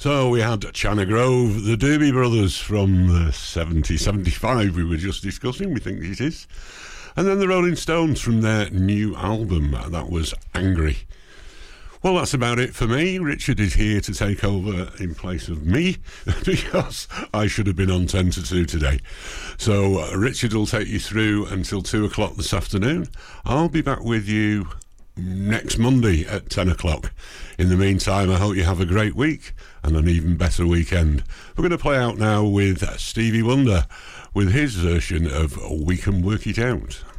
So we had China Grove, the Doobie Brothers from the 75 we were just discussing, we think it is. And then the Rolling Stones from their new album, that was Angry. Well, that's about it for me. Richard is here to take over in place of me because I should have been on 10 to 2 today. So Richard will take you through until 2 o'clock this afternoon. I'll be back with you next Monday at 10 o'clock. In the meantime, I hope you have a great week and an even better weekend. We're going to play out now with Stevie Wonder with his version of We Can Work It Out.